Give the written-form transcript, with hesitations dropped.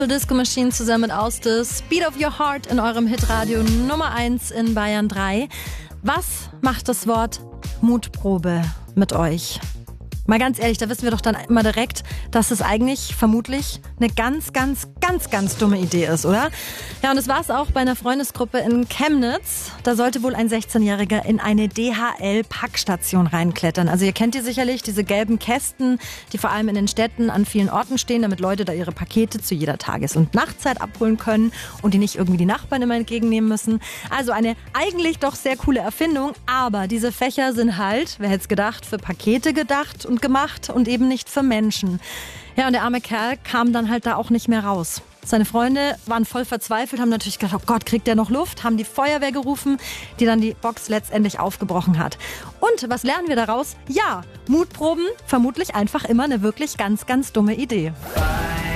Disco Machine zusammen mit Auste, Speed of Your Heart in eurem Hitradio Nummer 1 in Bayern 3. Was macht das Wort Mutprobe mit euch? Mal ganz ehrlich, da wissen wir doch dann immer direkt, dass es eigentlich vermutlich eine ganz dumme Idee ist, oder? Ja, und das war es auch bei einer Freundesgruppe in Chemnitz. Da sollte wohl ein 16-Jähriger in eine DHL-Packstation reinklettern. Also ihr kennt die sicherlich, diese gelben Kästen, die vor allem in den Städten an vielen Orten stehen, damit Leute da ihre Pakete zu jeder Tages- und Nachtzeit abholen können und die nicht irgendwie die Nachbarn immer entgegennehmen müssen. Also eine eigentlich doch sehr coole Erfindung, aber diese Fächer sind halt, wer hätte es gedacht, für Pakete gedacht und gemacht und eben nicht für Menschen. Ja, und der arme Kerl kam dann halt da auch nicht mehr raus. Seine Freunde waren voll verzweifelt, haben natürlich gedacht, oh Gott, kriegt der noch Luft? Haben die Feuerwehr gerufen, die dann die Box letztendlich aufgebrochen hat. Und was lernen wir daraus? Ja, Mutproben, vermutlich einfach immer eine wirklich ganz dumme Idee.